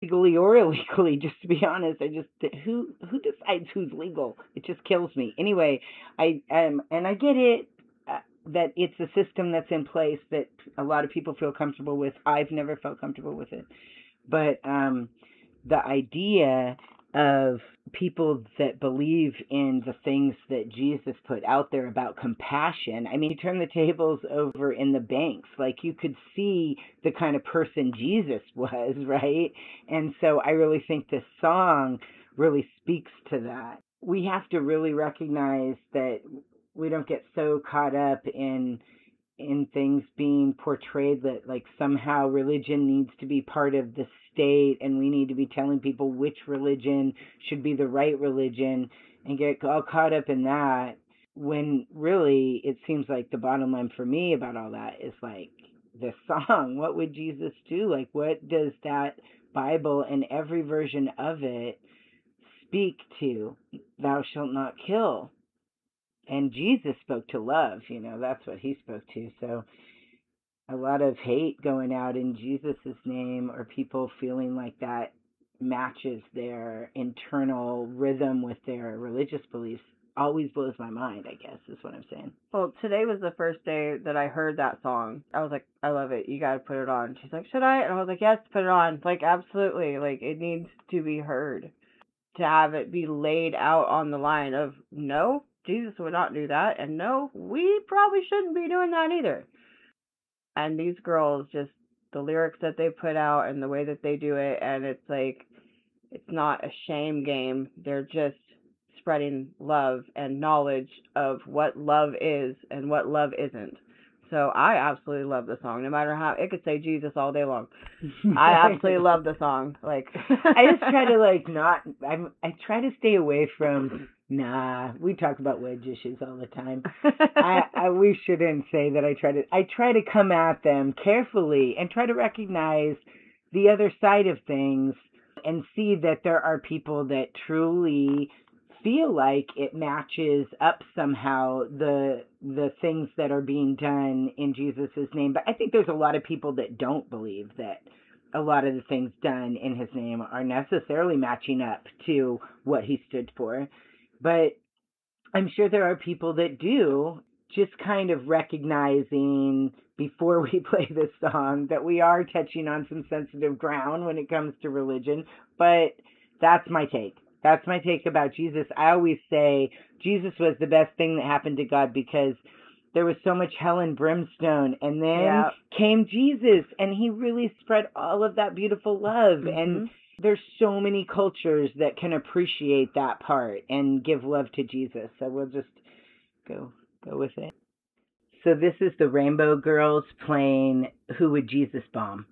legally or illegally, just to be honest. Who decides who's legal? It just kills me. Anyway, and I get it, that it's a system that's in place that a lot of people feel comfortable with. I've never felt comfortable with it. But the idea of people that believe in the things that Jesus put out there about compassion. I mean, you turn the tables over in the banks. Like, you could see the kind of person Jesus was, right? And so I really think this song really speaks to that. We have to really recognize that we don't get so caught up in things being portrayed that like somehow religion needs to be part of the state and we need to be telling people which religion should be the right religion and get all caught up in that, when really it seems like the bottom line for me about all that is like the song. What would Jesus do? Like, what does that Bible and every version of it speak to? Thou shalt not kill. And Jesus spoke to love, that's what he spoke to. So a lot of hate going out in Jesus's name, or people feeling like that matches their internal rhythm with their religious beliefs, always blows my mind, I guess, is what I'm saying. Well, today was the first day that I heard that song. I was like, I love it. You got to put it on. She's like, should I? And I was like, yes, put it on. Like, absolutely. Like, it needs to be heard. To have it be laid out on the line of, no, Jesus would not do that, and no, we probably shouldn't be doing that either. And these girls, just the lyrics that they put out and the way that they do it, and it's like, it's not a shame game. They're just spreading love and knowledge of what love is and what love isn't. So I absolutely love the song, no matter how it could say Jesus all day long. I absolutely love the song. Like, I just try to I try to stay away from. We talk about wedge issues all the time. We shouldn't say that. I try to come at them carefully and try to recognize the other side of things and see that there are people that truly feel like it matches up somehow the things that are being done in Jesus's name. But I think there's a lot of people that don't believe that a lot of the things done in his name are necessarily matching up to what he stood for. But I'm sure there are people that do, just kind of recognizing before we play this song that we are touching on some sensitive ground when it comes to religion. But that's my take. That's my take about Jesus. I always say Jesus was the best thing that happened to God because there was so much hell and brimstone, and then came Jesus, and he really spread all of that beautiful love. Mm-hmm. And there's so many cultures that can appreciate that part and give love to Jesus. So we'll just go with it. So this is the Rainbow Girls playing Who Would Jesus Bomb?